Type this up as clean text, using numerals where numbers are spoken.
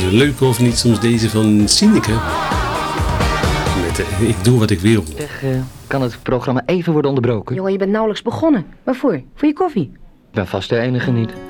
een leuke of niet, soms deze van Sineke. Met ik doe wat ik wil. Zeg, kan het programma even worden onderbroken? Jongen, je bent nauwelijks begonnen. Waarvoor? Voor je koffie? Ik ben vast de enige niet.